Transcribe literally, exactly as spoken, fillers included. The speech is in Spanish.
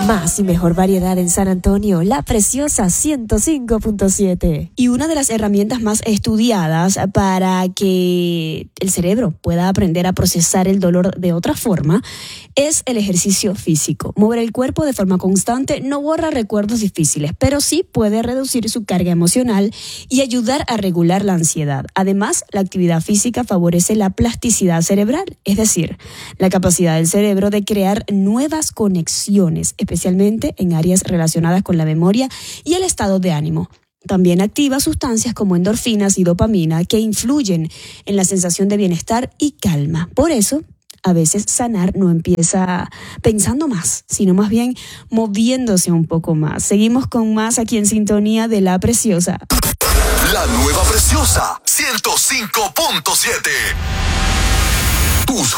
Más y mejor variedad en San Antonio, La Preciosa ciento cinco punto siete. Y una de las herramientas más estudiadas para que el cerebro pueda aprender a procesar el dolor de otra forma es el ejercicio físico. Mover el cuerpo de forma constante no borra recuerdos difíciles, pero sí puede reducir su carga emocional y ayudar a regular la ansiedad. Además, la actividad física favorece la plasticidad cerebral, es decir, la capacidad del cerebro de crear nuevas conexiones, especialmente en áreas relacionadas con la memoria y el estado de ánimo. También activa sustancias como endorfinas y dopamina que influyen en la sensación de bienestar y calma. Por eso, a veces sanar no empieza pensando más, sino más bien moviéndose un poco más. Seguimos con más aquí en sintonía de La Preciosa. La nueva Preciosa ciento cinco punto siete. Tus